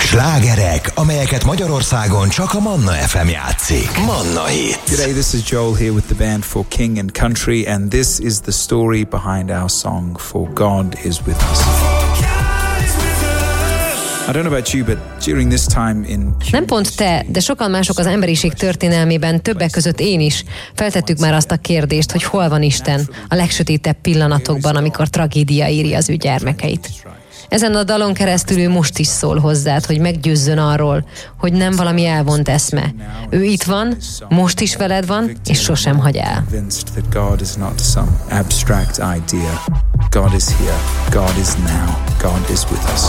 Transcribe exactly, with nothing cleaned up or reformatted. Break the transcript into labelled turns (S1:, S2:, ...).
S1: Slágerek, amelyeket Magyarországon csak a Manna ef em játszik. Manna Hits.
S2: G'day, this is Joel here with the band For King and Country, and this is the story behind our song For God Is With Us. I don't know about you, but during this time in...
S3: Nem pont te, de sokan mások az emberiség történelmében, többek között én is, feltettük már azt a kérdést, hogy hol van Isten a legsötétebb pillanatokban, amikor tragédia éri az ő gyermekeit. Ezen a dalon keresztül ő most is szól hozzád, hogy meggyőzzön arról, hogy nem valami elvont eszme. Ő itt van, most is veled van, és sosem hagy el.
S2: God is not some abstract idea. God is here. God is now. God is with us.